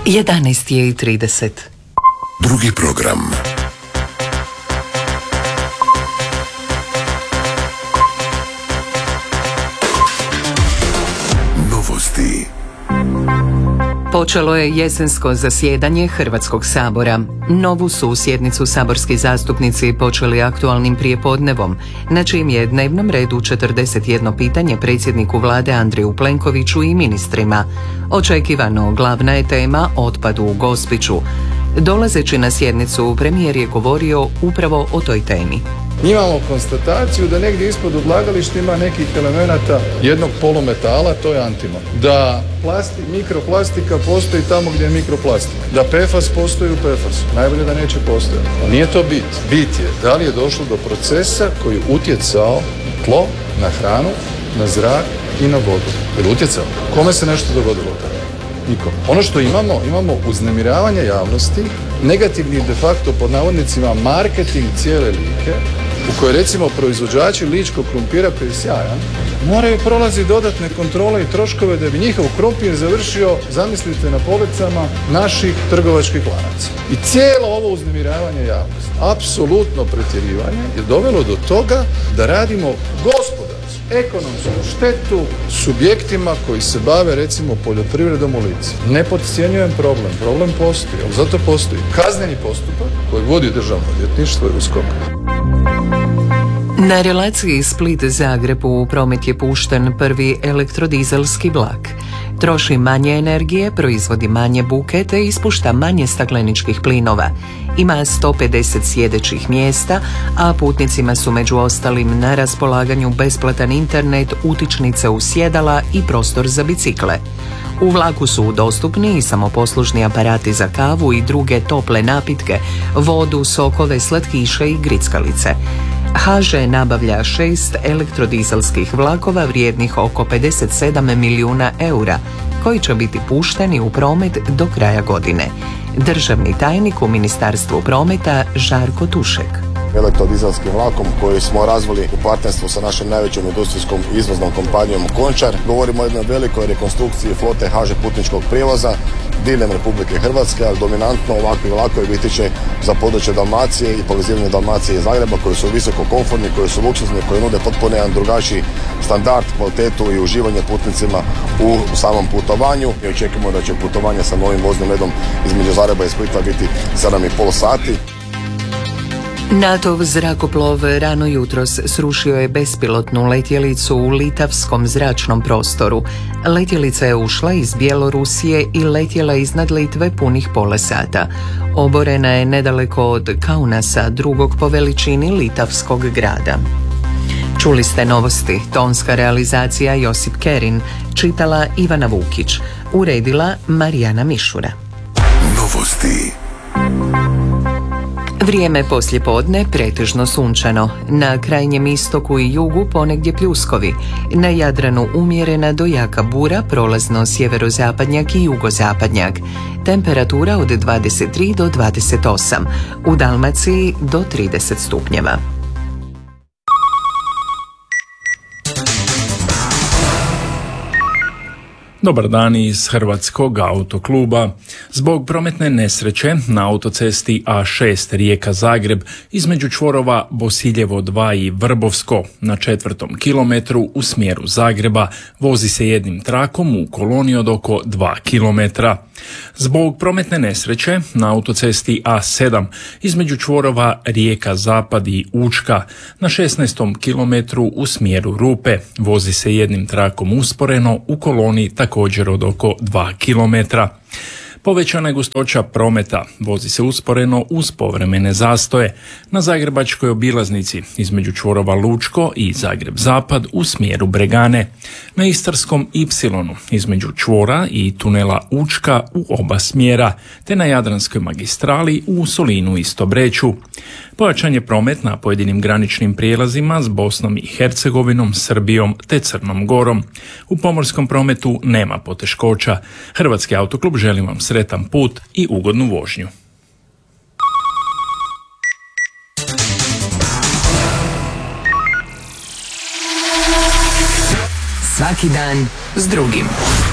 11:30. Drugi program. Novosti. Počelo je jesensko zasjedanje Hrvatskog sabora. Novu su sjednicu saborski zastupnici počeli aktualnim prijepodnevom, na čijem je dnevnom redu 41 pitanje predsjedniku vlade Andreju Plenkoviću i ministrima. Očekivano glavna je tema otpad u Gospiću. Dolazeći na sjednicu, premijer je govorio upravo o toj temi. Imamo konstataciju da negdje ispod odlagališta ima nekih elemenata jednog polumetala, to je antimon. Da mikroplastika postoji tamo gdje je mikroplastika. Da PFAS postoji u PFAS-u. Najbolje da neće postojati. Nije to bit. Bit je da li je došlo do procesa koji je utjecao na tlo, na hranu, na zrak i na vodu. Je li utjecao? Kome se nešto dogodilo od toga? Nikom. Ono što imamo uznemiravanje javnosti, negativni de facto pod navodnicima marketing cijele Like, u kojoj recimo proizvođači ličkog krumpira koji je sjajan, moraju prolaziti dodatne kontrole i troškove da bi njihov krumpir završio, zamislite, na policama naših trgovačkih lanaca. I cijelo ovo uznemiravanje javnosti, apsolutno pretjerivanje, je dovelo do toga da radimo ekonomsku štetu subjektima koji se bave recimo poljoprivredom u Lici. Ne podcjenjujem problem postoji, ali zato postoji kazneni postupak koji vodi Državno odvjetništvo i USKOK. Na relaciji Split-Zagreb u promet je pušten prvi elektrodizelski vlak. Troši manje energije, proizvodi manje buke te ispušta manje stakleničkih plinova. Ima 150 sjedećih mjesta, a putnicima su među ostalim na raspolaganju besplatan internet, utičnice u sjedala i prostor za bicikle. U vlaku su dostupni i samoposlužni aparati za kavu i druge tople napitke, vodu, sokove, slatkiše i grickalice. HŽ nabavlja 6 elektrodizelskih vlakova vrijednih oko 57 milijuna eura, koji će biti pušteni u promet do kraja godine. Državni tajnik u Ministarstvu prometa Žarko Tušek. Elektrodizelskim vlakom koji smo razvili u partnerstvu sa našom najvećom industrijskom izvoznom kompanijom Končar. Govorimo o jednoj velikoj rekonstrukciji flote HŽ putničkog prijevoza diljem Republike Hrvatske, ali dominantno ovakvi vlakovi biti će za područje Dalmacije i povezivanje Dalmacije i Zagreba, koji su visoko komfortni, koji su luksuzni, koji nude potpuno jedan drugačiji standard, kvalitetu i uživanje putnicima u samom putovanju. I očekujemo da će putovanje sa novim voznim redom između Zagreba i Splita biti 7,5 sati. NATO-v zrakoplov rano jutros srušio je bespilotnu letjelicu u litavskom zračnom prostoru. Letjelica je ušla iz Bjelorusije i letjela iznad Litve punih pola sata. Oborena je nedaleko od Kaunasa, drugog po veličini litavskog grada. Čuli ste novosti, tonska realizacija Josip Kerin, čitala Ivana Vukić, uredila Marijana Mišura. Novosti. Vrijeme poslijepodne pretežno sunčano. Na krajnjem istoku i jugu ponegdje pljuskovi. Na Jadranu umjerena do jaka bura, prolazno sjeverozapadnjak i jugozapadnjak. Temperatura od 23 do 28. U Dalmaciji do 30 stupnjeva. Dobar dan iz Hrvatskog autokluba. Zbog prometne nesreće na autocesti A6 Rijeka-Zagreb između čvorova Bosiljevo 2 i Vrbovsko na 4. kilometru u smjeru Zagreba vozi se jednim trakom u koloni od oko 2 kilometra. Zbog prometne nesreće na autocesti A7 između čvorova Rijeka-Zapad i Učka na 16. kilometru u smjeru Rupe vozi se jednim trakom usporeno u koloni također od oko 2 kilometra. Povećana je gustoća prometa, vozi se usporeno uz povremene zastoje na zagrebačkoj obilaznici između čvorova Lučko i Zagreb-Zapad u smjeru Bregane, na Istarskom Y između čvora i tunela Učka u oba smjera, te na Jadranskoj magistrali u Solinu i Stobreću. Pojačan je promet na pojedinim graničnim prijelazima s Bosnom i Hercegovinom, Srbijom te Crnom Gorom. U pomorskom prometu nema poteškoća. Hrvatski autoklub želi vam sretan put i ugodnu vožnju. Svaki dan s drugim.